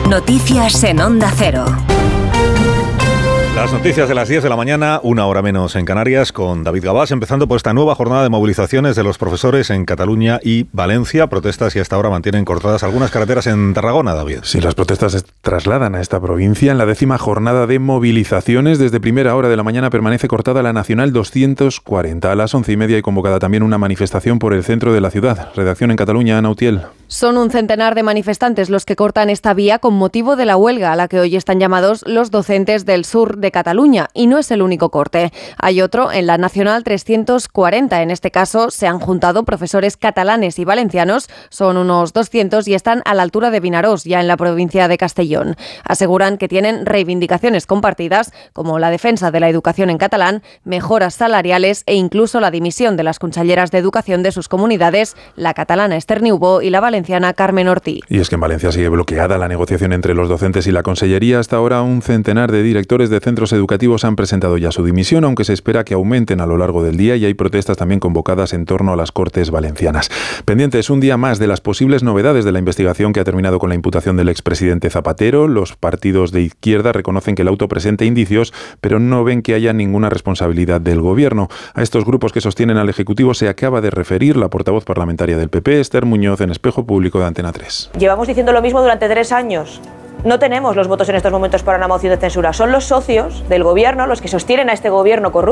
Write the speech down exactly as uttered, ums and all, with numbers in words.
Noticias en Onda Cero. Las noticias de las diez de la mañana, una hora menos en Canarias, con David Gabás, empezando por esta nueva jornada de movilizaciones de los profesores en Cataluña y Valencia. Protestas y hasta ahora mantienen cortadas algunas carreteras en Tarragona, David. Sí, las protestas se trasladan a esta provincia. En la décima jornada de movilizaciones, desde primera hora de la mañana permanece cortada la Nacional doscientos cuarenta. A las once y media hay convocada también una manifestación por el centro de la ciudad. Redacción en Cataluña, Ana Utiel. Son un centenar de manifestantes los que cortan esta vía con motivo de la huelga a la que hoy están llamados los docentes del sur de Cataluña. Y no es el único corte. Hay otro en la Nacional trescientos cuarenta. En este caso se han juntado profesores catalanes y valencianos. Son unos doscientos y están a la altura de Vinaròs, ya en la provincia de Castellón. Aseguran que tienen reivindicaciones compartidas, como la defensa de la educación en catalán, mejoras salariales e incluso la dimisión de las conselleras de educación de sus comunidades, la catalana Esther Niubó y la valenciana Carmen Ortí. Y es que en Valencia sigue bloqueada la negociación entre los docentes y la consellería. Hasta ahora un centenar de directores de centros educativos han presentado ya su dimisión, aunque se espera que aumenten a lo largo del día, y hay protestas también convocadas en torno a las Cortes valencianas. Pendientes un día más de las posibles novedades de la investigación que ha terminado con la imputación del expresidente Zapatero. Los partidos de izquierda reconocen que el auto presenta indicios, pero no ven que haya ninguna responsabilidad del gobierno. A estos grupos que sostienen al Ejecutivo se acaba de referir la portavoz parlamentaria del P P, Esther Muñoz, en Espejo Público de Antena tres. Llevamos diciendo lo mismo durante tres años. No tenemos los votos en estos momentos para una moción de censura. Son los socios del gobierno los que sostienen a este gobierno corrupto